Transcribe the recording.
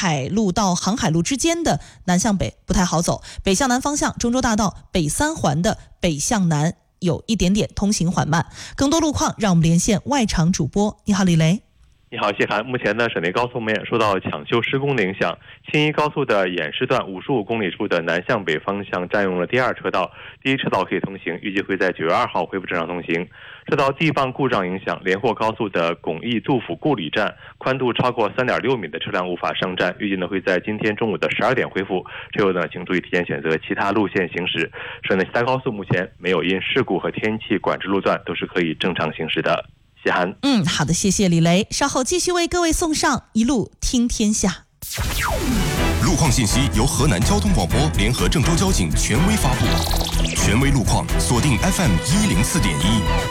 海路到航海路之间的南向北不太好走，北向南方向中州大道北三环的北向南有一点点通行缓慢。更多路况让我们连线外场主播。你好，李雷。 你好，谢涵。目前呢，省内高速门眼受到抢修施工的影响，青衣高速的偃师段55公里处的南向北方向占用了第2车道，第1车道可以通行，预计会在9月2号恢复正常通行。受到地磅故障影响，连霍高速的巩义杜甫故里站宽度超过3.6米的车辆无法上站，预计呢会在今天中午的12点恢复。车友呢，请注意提前选择其他路线行驶。省内其他高速目前没有因事故和天气管制路段，都是可以正常行驶的。谢涵。 好的，谢谢李雷。稍后继续为各位送上一路听天下。 路况信息由河南交通广播联合郑州交警权威发布，权威路况锁定 FM104.1。